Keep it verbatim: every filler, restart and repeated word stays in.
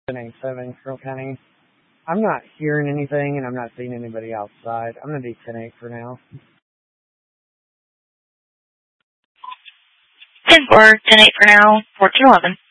ten eight seven, Carroll County. I'm not hearing anything, and I'm not seeing anybody outside. I'm going to do ten eight for now. ten four, ten eight for now, fourteen eleven.